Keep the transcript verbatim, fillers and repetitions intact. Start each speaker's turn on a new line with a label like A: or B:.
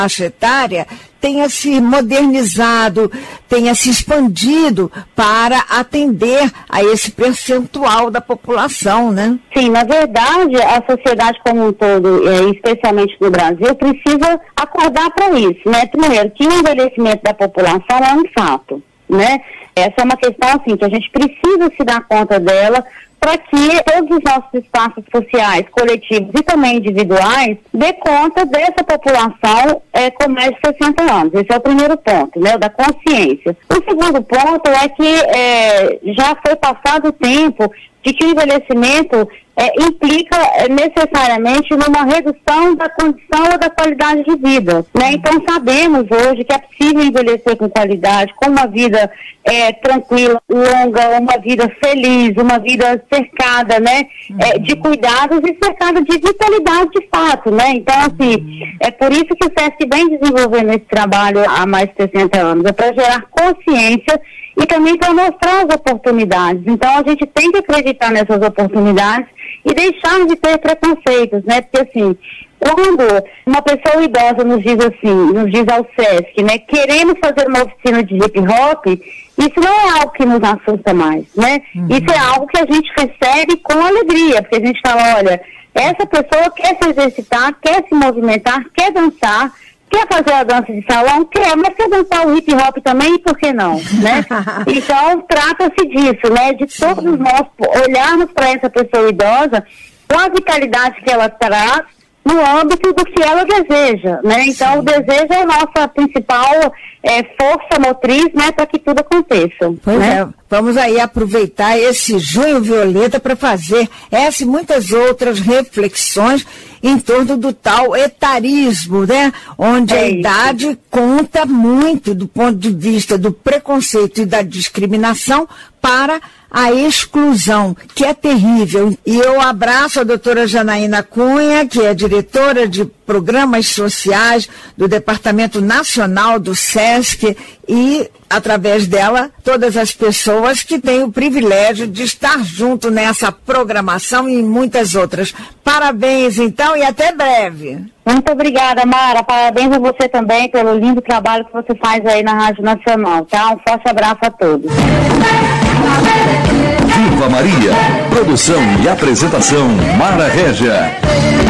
A: faixa etária tenha se modernizado, tenha se expandido para atender a esse percentual da população, né?
B: Sim, na verdade, a sociedade como um todo, especialmente no Brasil, precisa acordar para isso, né? Primeiro, que o envelhecimento da população é um fato, né? Essa é uma questão, assim, que a gente precisa se dar conta dela, para que todos os nossos espaços sociais, coletivos e também individuais dê conta dessa população é, com mais de sessenta anos. Esse é o primeiro ponto, né, da consciência. O segundo ponto é que é, já foi passado o tempo de que o envelhecimento é, implica é, necessariamente numa redução da condição ou da qualidade de vida, né? Então sabemos hoje que é possível envelhecer com qualidade, com uma vida é, tranquila, longa, uma vida feliz, uma vida cercada, né, uhum. é, de cuidados e cercada de vitalidade de fato, né? Então, assim, uhum. é por isso que o SESC vem desenvolvendo esse trabalho há mais de sessenta anos, é para gerar consciência e também para mostrar as oportunidades. Então, a gente tem que acreditar nessas oportunidades e deixar de ter preconceitos, né? Porque, assim, quando uma pessoa idosa nos diz assim, nos diz ao SESC, né, queremos fazer uma oficina de hip hop, isso não é algo que nos assusta mais, né? Uhum. Isso é algo que a gente recebe com alegria, porque a gente fala, olha, essa pessoa quer se exercitar, quer se movimentar, quer dançar, quer fazer a dança de salão? Quer, mas quer dançar o hip hop também? E por que não, né? Então, trata-se disso, né? De todos nós olharmos para essa pessoa idosa com a vitalidade que ela traz no âmbito do que ela deseja, né? Então, Sim. o desejo é a nossa principal é, força motriz, né? Para que tudo aconteça.
A: Pois
B: né?
A: é. Vamos aí aproveitar esse Junho Violeta para fazer essa e muitas outras reflexões em torno do tal etarismo, né? Onde é a idade isso. conta muito do ponto de vista do preconceito e da discriminação para a exclusão, que é terrível. E eu abraço a doutora Janaína Cunha, que é diretora de programas sociais do Departamento Nacional do SESC, e, através dela, todas as pessoas que têm o privilégio de estar junto nessa programação e em muitas outras. Parabéns, então, e até breve.
B: Muito obrigada, Mara. Parabéns a você também pelo lindo trabalho que você faz aí na Rádio Nacional, tá? Um forte abraço a todos.
C: Viva Maria. Produção e apresentação, Mara Régia.